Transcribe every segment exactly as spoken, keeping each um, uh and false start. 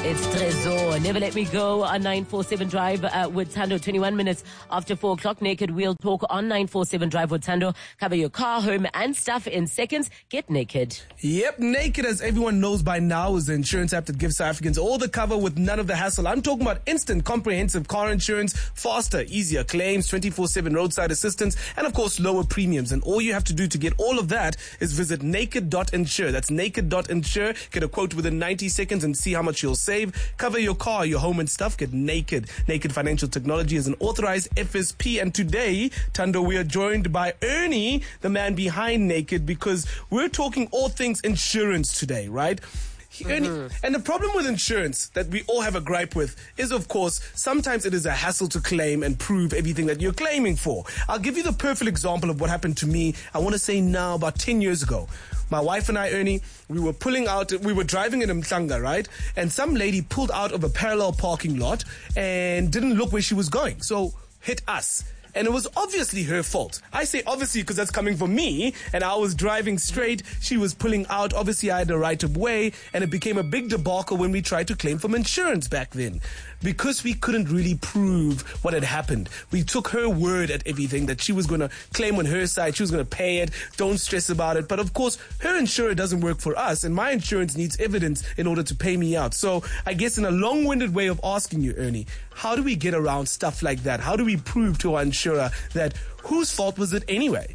It's Trezor. Never Let Me Go on nine four seven Drive uh, with Tando. twenty-one minutes after four o'clock. Naked Wheel Talk on nine four seven Drive with Tando. Cover your car, home and stuff in seconds. Get naked. Yep, Naked, as everyone knows by now, is the insurance app that gives South Africans all the cover with none of the hassle. I'm talking about instant, comprehensive car insurance, faster, easier claims, twenty-four seven roadside assistance, and of course lower premiums. And all you have to do to get all of that is visit naked dot insure. That's naked dot insure. Get a quote within ninety seconds and see how much you'll save. Cover your car, your home and stuff. Get Naked. Naked Financial Technology is an authorized F S P. And today, Tando, we are joined by Ernie, the man behind Naked, because we're talking all things insurance today, right? Mm-hmm. And the problem with insurance that we all have a gripe with is, of course, sometimes it is a hassle to claim and prove everything that you're claiming for. I'll give you the perfect example of what happened to me, I want to say now, about ten years ago. My wife and I, Ernie, we were pulling out, we were driving in Mhlanga, right? And some lady pulled out of a parallel parking lot and didn't look where she was going. So hit us. And it was obviously her fault. I say obviously because that's coming from me, and I was driving straight. She was pulling out. Obviously, I had the right of way, and it became a big debacle when we tried to claim from insurance back then. Because we couldn't really prove what had happened. We took her word at everything, that she was going to claim on her side. She was going to pay it. Don't stress about it. But of course, her insurer doesn't work for us, and my insurance needs evidence in order to pay me out. So I guess in a long-winded way of asking you, Ernie, how do we get around stuff like that? How do we prove to our insurer that whose fault was it anyway?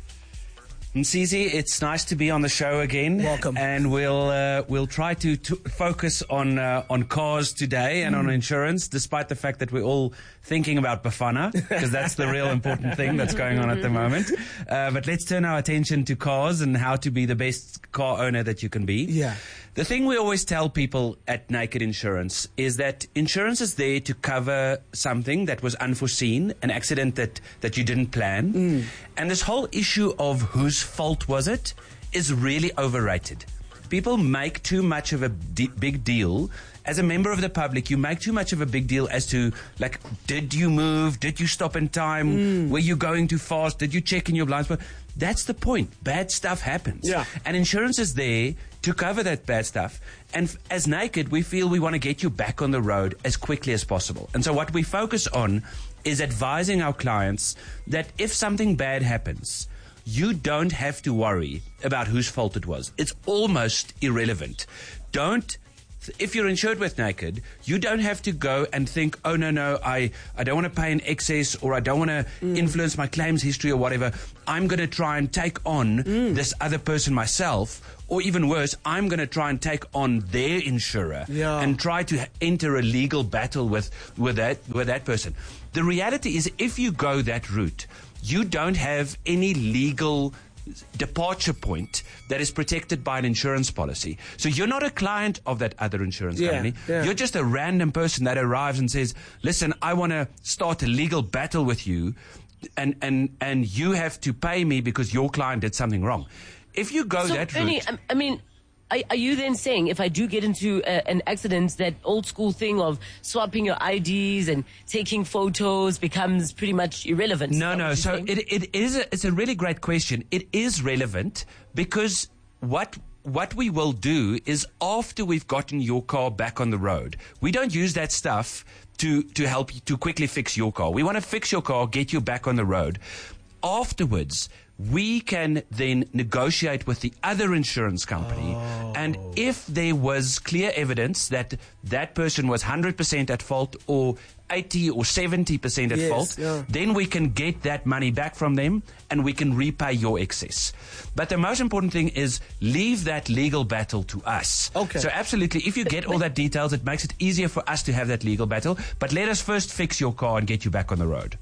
Msizi, it's nice to be on the show again. Welcome. And we'll uh, we'll try to, to focus on uh, on cars today and mm. on insurance, despite the fact that we're all thinking about Bafana, because that's the real important thing that's going on at the moment. Uh, but let's turn our attention to cars and how to be the best car owner that you can be. Yeah. The thing we always tell people at Naked Insurance is that insurance is there to cover something that was unforeseen, an accident that, that you didn't plan. Mm. And this whole issue of whose fault was it is really overrated. People make too much of a de- big deal. As a member of the public, you make too much of a big deal as to, like, did you move? Did you stop in time? Mm. Were you going too fast? Did you check in your blind spot? That's the point. Bad stuff happens. Yeah. And insurance is there to cover that bad stuff. And f- as Naked, we feel we want to get you back on the road as quickly as possible. And so what we focus on is advising our clients that if something bad happens, you don't have to worry about whose fault it was. It's almost irrelevant. Don't If you're insured with Naked, you don't have to go and think, oh, no, no, I, I don't want to pay an excess, or I don't want to mm. influence my claims history or whatever. I'm going to try and take on mm. this other person myself. Or even worse, I'm going to try and take on their insurer yeah. and try to enter a legal battle with, with, that, with that person. The reality is, if you go that route, you don't have any legal departure point that is protected by an insurance policy. So you're not a client of that other insurance yeah, company. Yeah. You're just a random person that arrives and says, listen, I want to start a legal battle with you, and, and, and you have to pay me because your client did something wrong. If you go so, that Ernie, route... I mean... Are, are you then saying if I do get into a, an accident, that old school thing of swapping your I Ds and taking photos becomes pretty much irrelevant? No, no. So it, it is a, it's a really great question. It is relevant because what what we will do is, after we've gotten your car back on the road, we don't use that stuff to, to help you to quickly fix your car. We want to fix your car, get you back on the road. Afterwards, we can then negotiate with the other insurance company. Oh. And if there was clear evidence that that person was one hundred percent at fault, or eighty or seventy percent at yes, fault, yeah. then we can get that money back from them and we can repay your excess. But the most important thing is, leave that legal battle to us. Okay. So absolutely, if you get all that details, it makes it easier for us to have that legal battle. But let us first fix your car and get you back on the road.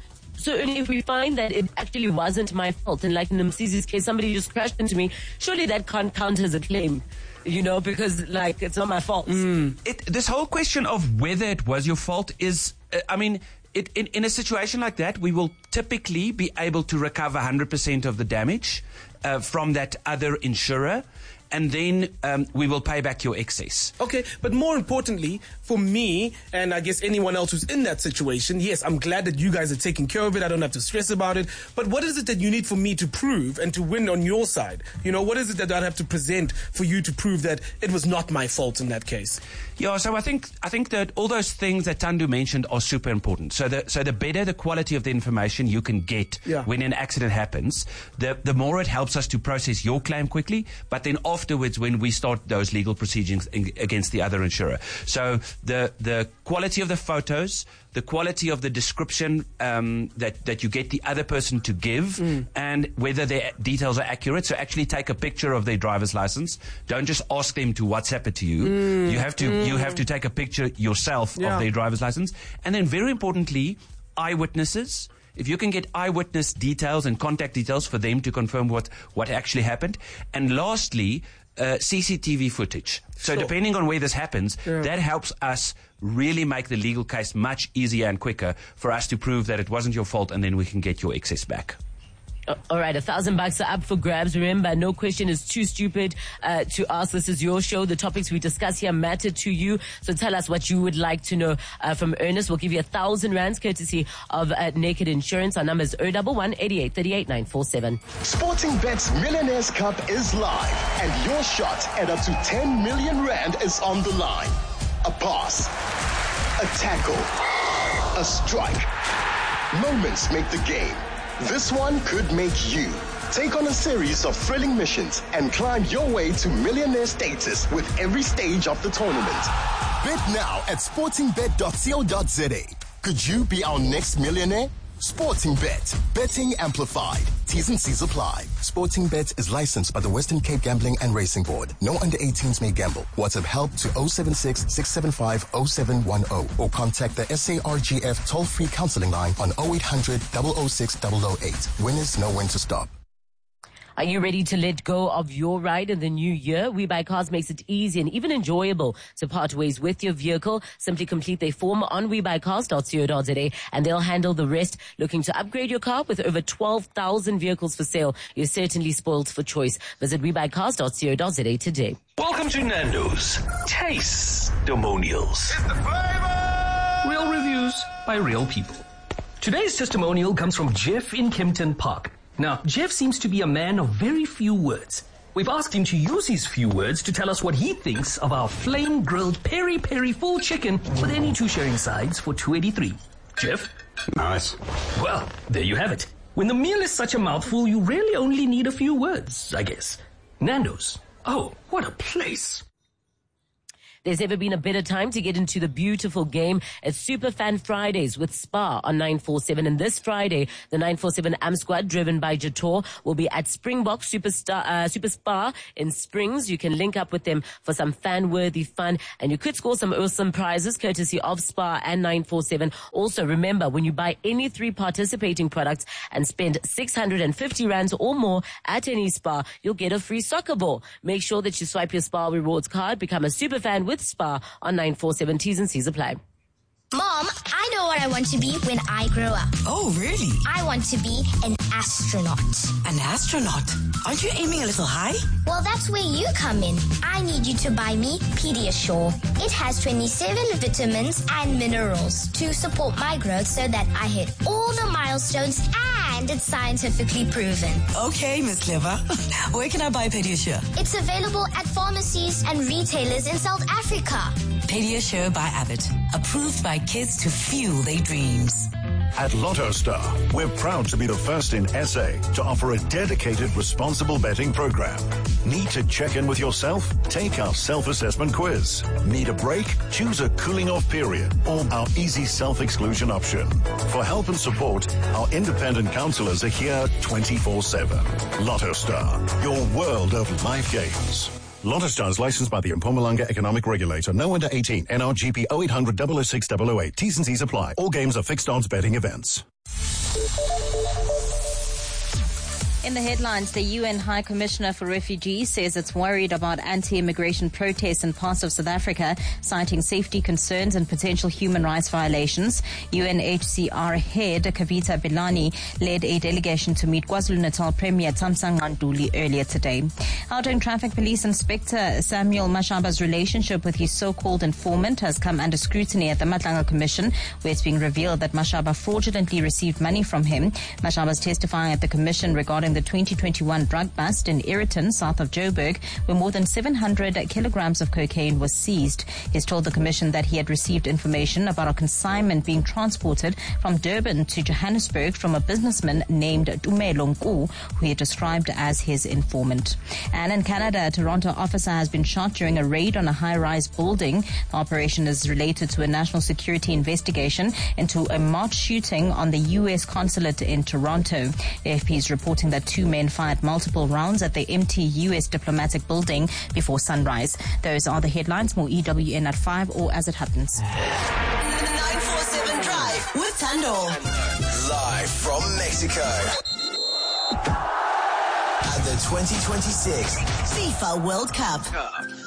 So if we find that it actually wasn't my fault, and like in Msizi's case, somebody just crashed into me, surely that can't count as a claim, you know, because, like, it's not my fault. Mm. It, this whole question of whether it was your fault is, uh, I mean, it, in, in a situation like that, we will typically be able to recover one hundred percent of the damage uh, from that other insurer. and then um, we will pay back your excess. Okay, but more importantly, for me, and I guess anyone else who's in that situation, yes, I'm glad that you guys are taking care of it. I don't have to stress about it. But what is it that you need for me to prove and to win on your side? You know, what is it that I'd have to present for you to prove that it was not my fault in that case? Yeah, so I think I think that all those things that Thando mentioned are super important. So the so the better the quality of the information you can get yeah. when an accident happens, the the more it helps us to process your claim quickly. But then afterwards, when we start those legal proceedings in, against the other insurer, so the the quality of the photos, the quality of the description um, that, that you get the other person to give, mm. and whether their details are accurate. So actually take a picture of their driver's license. Don't just ask them to WhatsApp it to you. Mm. You have to mm. you have to take a picture yourself yeah. of their driver's license. And then very importantly, eyewitnesses. If you can get eyewitness details and contact details for them to confirm what, what actually happened. And lastly, uh, C C T V footage. So sure. depending on where this happens, yeah. that helps us really make the legal case much easier and quicker for us to prove that it wasn't your fault, and then we can get your excess back. Uh, all right, a thousand bucks are up for grabs. Remember, no question is too stupid uh, to ask. This is your show. The topics we discuss here matter to you. So tell us what you would like to know uh, from Ernest. We'll give you a thousand rands courtesy of uh, Naked Insurance. Our number is zero one one, eight eight three eight, nine four seven. Sporting Bet's Millionaires Cup is live, and your shot at up to ten million rand is on the line. A pass, a tackle, a strike. Moments make the game. This one could make you. Take on a series of thrilling missions and climb your way to millionaire status with every stage of the tournament. Bet now at sporting bet dot co dot za. Could you be our next millionaire? Sporting Bet. Betting amplified. T's and C's apply. Sporting Bet is licensed by the Western Cape Gambling and Racing Board. No under eighteens may gamble. WhatsApp help to zero seven six, six seven five, zero seven one zero or contact the S A R G F toll-free counseling line on zero eight hundred, zero zero six, zero zero eight. Winners know when to stop. Are you ready to let go of your ride in the new year? We Buy Cars makes it easy and even enjoyable to part ways with your vehicle. Simply complete their form on we buy cars dot co dot za and they'll handle the rest. Looking to upgrade your car with over twelve thousand vehicles for sale? You're certainly spoiled for choice. Visit we buy cars dot co dot za today. Welcome to Nando's Taste-Demonials. It's the flavor! Real reviews by real people. Today's testimonial comes from Jeff in Kempton Park. Now, Jeff seems to be a man of very few words. We've asked him to use his few words to tell us what he thinks of our flame-grilled peri-peri full chicken with any two sharing sides for two eighty-three. Jeff? Nice. Well, there you have it. When the meal is such a mouthful, you really only need a few words, I guess. Nando's. Oh, what a place. There's ever been a better time to get into the beautiful game. It's Super Fan Fridays with Spa on nine forty-seven. And this Friday, the nine forty-seven A M Squad, driven by Jator, will be at Springbok Superstar, uh, Super Spa in Springs. You can link up with them for some fan-worthy fun. And you could score some awesome prizes courtesy of Spa and nine forty-seven. Also, remember, when you buy any three participating products and spend six hundred fifty rands or more at any spa, you'll get a free soccer ball. Make sure that you swipe your Spa Rewards card, become a super fan with Spa on nine forty-seven. T's and C's apply. Mom, I know what I want to be when I grow up. Oh, really? I want to be an astronaut. An astronaut? Aren't you aiming a little high? Well, that's where you come in. I need you to buy me Pediasure. It has twenty-seven vitamins and minerals to support my growth so that I hit all the milestones, and it's scientifically proven. Okay, Miss Clever. Where can I buy Pediasure? It's available at pharmacies and retailers in South Africa. Pediasure by Abbott. Approved by kids to fuel their dreams. At Lotto Star, we're proud to be the first in S A to offer a dedicated responsible betting program. Need to check in with yourself? Take our self-assessment quiz. Need a break? Choose a cooling off period or our easy self-exclusion option. For help and support, our independent counselors are here twenty-four seven. Lotto Star, your world of life games. Lotto Star is licensed by the Mpumalanga Economic Regulator. No under eighteen. N R G P zero eight hundred, double oh six, double oh eight. T's and C's apply. All games are fixed odds betting events. In the headlines, the U N High Commissioner for Refugees says it's worried about anti-immigration protests in parts of South Africa, citing safety concerns and potential human rights violations. U N H C R head Kavita Belani led a delegation to meet KwaZulu-Natal Premier Thamsanqa Ntuli earlier today. Gauteng Traffic Police Inspector Samuel Mashaba's relationship with his so-called informant has come under scrutiny at the Matlanga Commission, where it's being revealed that Mashaba fraudulently received money from him. Mashaba's testifying at the Commission regarding the twenty twenty-one drug bust in Iriton, south of Joburg, where more than seven hundred kilograms of cocaine was seized. He's told the Commission that he had received information about a consignment being transported from Durban to Johannesburg from a businessman named Tumelo Nku, who he described as his informant. And in Canada, a Toronto officer has been shot during a raid on a high-rise building. The operation is related to a national security investigation into a March shooting on the U S consulate in Toronto. The A F P is reporting that two men fired multiple rounds at the empty U S diplomatic building before sunrise. Those are the headlines. More E W N at five or as it happens. nine four seven Drive with Tando. Live from Mexico. At the twenty twenty-six FIFA World Cup.